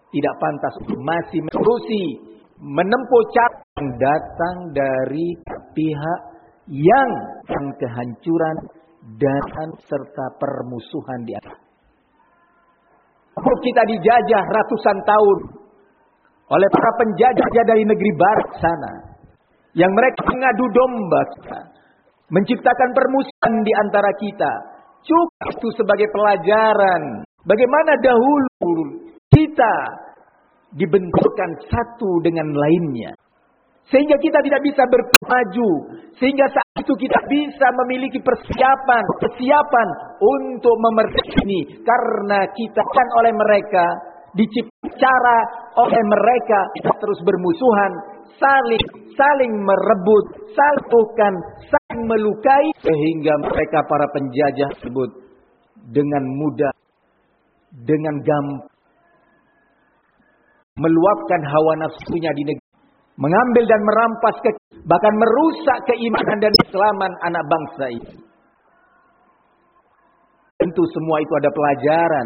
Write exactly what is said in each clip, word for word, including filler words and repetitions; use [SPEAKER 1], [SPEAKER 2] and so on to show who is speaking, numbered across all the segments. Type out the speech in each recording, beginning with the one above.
[SPEAKER 1] tidak pantas masih menerusi menempuh cara yang datang dari pihak yang kehancuran dan serta permusuhan di atas. Kita dijajah ratusan tahun oleh para penjajah dari negeri barat sana, yang mereka mengadu domba kita, menciptakan permusuhan di antara kita. Cukup itu sebagai pelajaran bagaimana dahulu kita dibenturkan satu dengan lainnya, sehingga kita tidak bisa bermaju, sehingga saat itu kita bisa memiliki persiapan, persiapan untuk memerdekakan ini, karena kita kan oleh mereka diciptakan cara oleh mereka kita terus bermusuhan, saling saling merebut, saling saling melukai, sehingga mereka para penjajah tersebut dengan mudah, dengan gampang meluapkan hawa nafsunya di negeri, mengambil dan merampas, ke, bahkan merusak keimanan dan keislaman anak bangsa ini. Tentu semua itu ada pelajaran.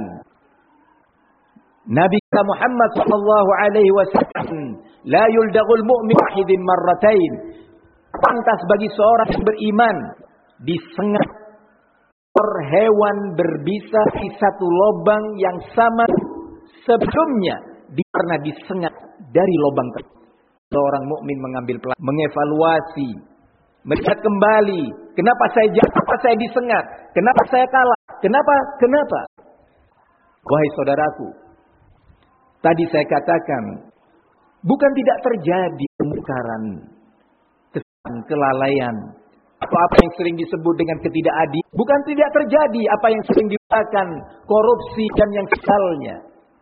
[SPEAKER 1] Nabi Muhammad sallallahu alaihi wasallam, la yuldagul mu'min wahidin marratain. Pantas bagi seorang yang beriman disengat hewan berbisa di satu lubang yang sama sebelumnya, karena disengat dari lubang tersebut. Seorang mukmin mengambil pelajaran, mengevaluasi, melihat kembali, kenapa saya jatuh, kenapa saya disengat, kenapa saya kalah, kenapa, kenapa? Wahai saudaraku, tadi saya katakan, bukan tidak terjadi kemungkaran, kesalahan, kelalaian, atau apa yang sering disebut dengan ketidakadilan. Bukan tidak terjadi apa yang sering dikatakan korupsi dan yang sesalnya.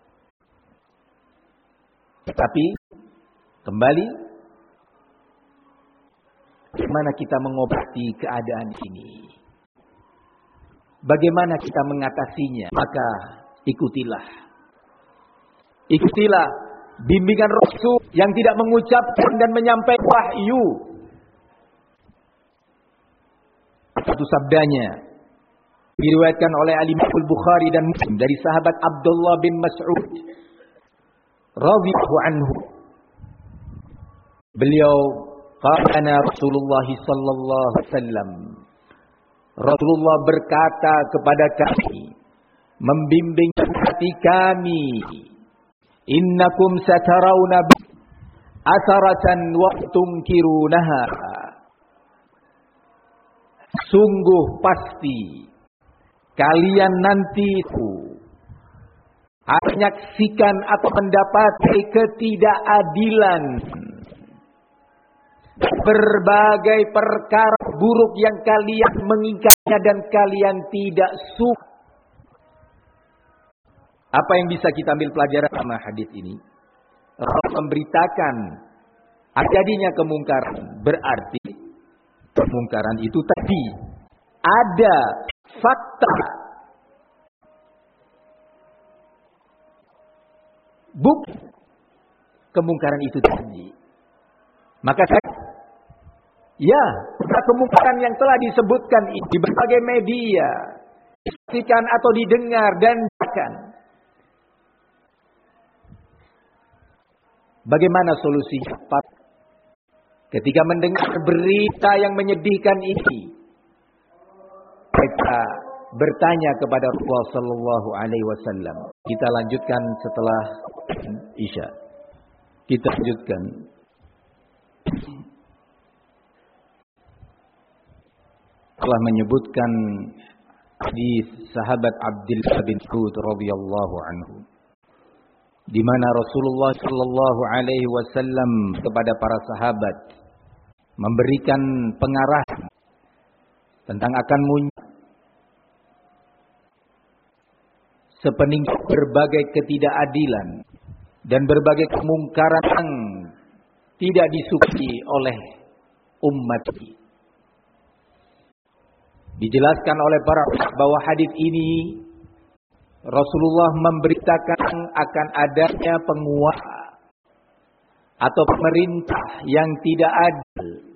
[SPEAKER 1] Tetapi kembali, bagaimana kita mengobati keadaan ini? Bagaimana kita mengatasinya? Maka ikutilah. Ikutilah bimbingan Rasul yang tidak mengucapkan dan menyampaikan wahyu. Satu sabdanya diriwayatkan oleh Al-Imam Al-Bukhari dan Muslim dari sahabat Abdullah bin Mas'ud radhiyallahu anhu. Beliau qala Rasulullah sallallahu alaihi wasallam, Rasulullah berkata kepada kami, membimbing hati kami, innakum satarawna asaratan wa tunkirunaha. Sungguh pasti kalian nanti akan menyaksikan atau mendapati ketidakadilan, berbagai perkara buruk yang kalian mengingkarinya dan kalian tidak suka. Apa yang bisa kita ambil pelajaran sama hadis ini? Rasul memberitakan adanya kemungkaran, berarti kemungkaran itu tadi ada fakta, bukti kemungkaran itu tadi. Maka saya, ya, kemungkaran yang telah disebutkan di berbagai media, disaksikan atau didengar dan bahkan, bagaimana solusinya? Ketika mendengar berita yang menyedihkan ini, kita bertanya kepada Rasulullah sallallahu alaihi wasallam. Kita lanjutkan setelah Isya. Kita lanjutkan. Telah menyebutkan hadis sahabat Abdullah bin Mas'ud radhiyallahu anhu, di mana Rasulullah sallallahu alaihi wasallam kepada para sahabat memberikan pengarahan tentang akan muncul sepeningkat berbagai ketidakadilan dan berbagai kemungkaran yang tidak disukai oleh umat. Dijelaskan oleh para ulama bahwa hadis ini Rasulullah memberitakan akan adanya penguasa atau pemerintah yang tidak adil,